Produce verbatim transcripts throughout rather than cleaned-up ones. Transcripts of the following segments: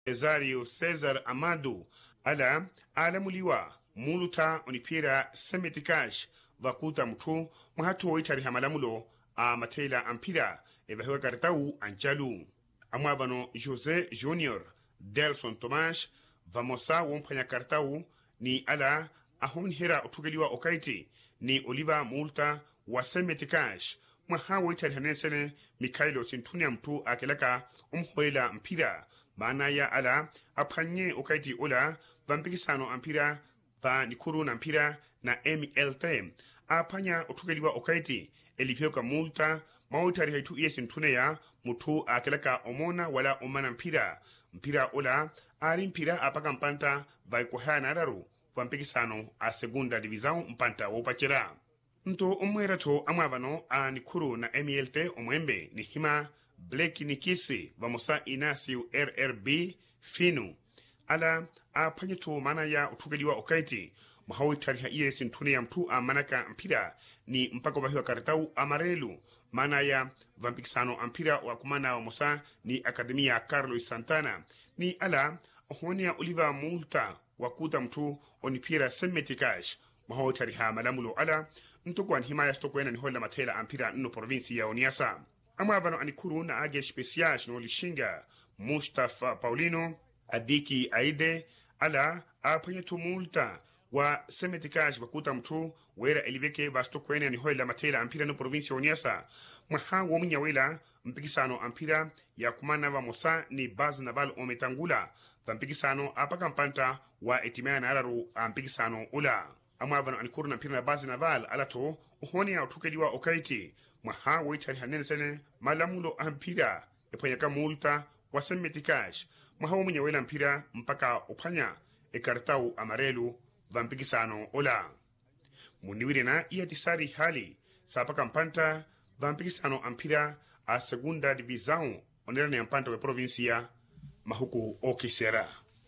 Cesario Cesar Amado ala alamuliwa muluta onipira semetikash vakuta mtu mhatu itari hamalamulo a matela ampira ebahewa kartau anchalu amwabano Jose Junior Delson Tomas vamosa wompanya kartau ni ala ahon hera utugeliwa okaiti ni Oliver multa wa semetikash mhawo itari hanesene Mikhailo Sintunia mtu akelaka umhoela mpira maana ya ala apanye okaiti ola vampikisano ampira va nikuru na mpira na M L T apanya utugeliwa okaiti elifyoka multa mautari haitu iye Sintune ya mutu akelaka omona wala omana mpira mpira ola ari mpira apaka mpanta vaikuhana araru vampikisano a segunda divisão mpanta wopachera nto omwera to amwavano a nikuru na M L T omwembe ni hima Blake Nikisi vamosa Inacio R R B Finu ala apanye to mana ya utugeliwa okaiti mahawi tariha iye Sintune ya mtu a manaka mpira ni mpaka vahiwa karitau amarelu mana ya vampikisano ampira wa kumana wa mosa ni Akademia Carlos Santana ni ala honia Oliver multa wakuta mtu onipira semetikash mahawi tariha malamulo ala ntuku anhimaya stokwena ni hola matela ampira nno provinsi ya Oniasa amavano anikuru na age special no lishinga Mustafa Paulino adiki aide ala apanye tumulta wa semetikash wakuta mtu wera elibeke basto kwene ni hoila matela ampira no provinsi Oniasa mwaha womunya wela mpikisano ampira ya kumana wa mosa ni Baz Naval ometangula vampikisano apaka mpanta wa etimaya na araru ampikisano ula amavano anikuru na mpira na Baz Naval alato uhoni ya utukeliwa okaiti mwaha woitari hanensene malamulo ampira epanyaka multa wa semetikash mwaha womunya wela mpira mpaka upanya ekartau amarelu vampikisano ola muniwire na iya tisari hali sapaka mpanta vampikisano ampira a segunda divisão onerane ampanta we provincia mahuku okisera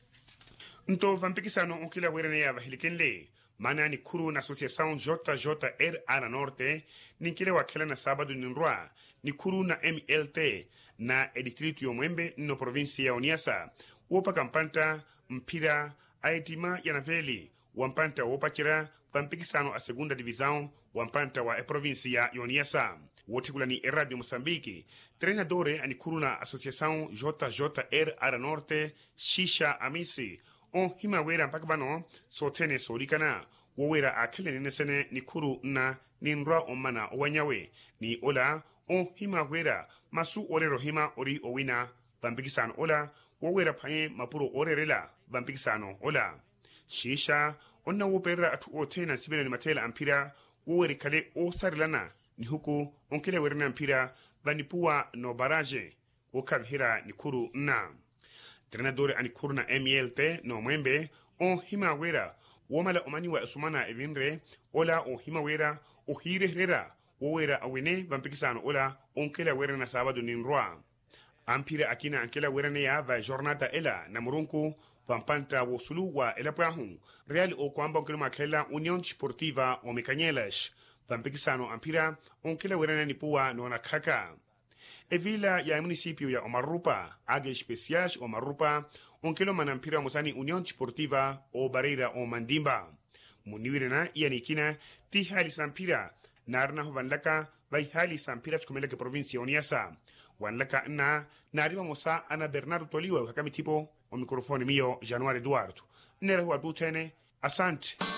nto vampikisano onkila werene ya vahilikenle mana ni kuru na associação J J R A Norte ni kile wakela na sabado ninrwa ni kuru na M L T na edistritu yomwembe no provincia ya Oniasa wopa kampanta mpira aitima yanaveli wampanta wopachira vampikisano a segunda divisão wampanta wa e provincia ya Oniasa wotikula ni Radio Moçambique treinadore anikuru na associação J J R A Norte Shisha Amisi on hima wera mpaka bano sotene solikana wowera akele ninesene nikuru na ninra omana owanyawe ni ola on hima wera masu orero hima ori owina vampikisano ola wowera panye mapuro orerela vampikisano ola Shisha onna wopera atu otena sibele ni matela ampira woweri kale o sarilana ni huku onkele werena ampira vanipua no baraje wokavhira nikuru na Treinador anikuru na M L T no mwembe on hima wera womala omani wa esumana evinre ola o hima wera o hire herera wowera awene vampikisano ola onkela wera na sabado ninrwa ampira akina ankela wera ne ya va jornada ela na murunku vampanta wo sulu wa ela pahu Real o kwamba onkela makela Union Sportiva o Mekanyelas vampikisano ampira onkela wera na nipua no na kaka Evila ya municipio ya Omarupa, age especiais Omarupa, onkelo manampira musani União Desportiva o Barreira o Mandimba. Muniwirena ianikina ti hali sampira narna huvanlaka vai hali sampira chukumeleke provincia Oniasa. Wanlaka na nariba mosa ana Bernardo Toliwa kakami tipo o mikrofoni mio Januari Eduardo. Nera huadutene, asante.